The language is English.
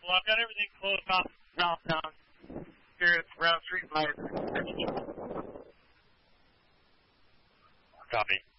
Well, I've got everything closed off southbound here at Brown Street. My copy.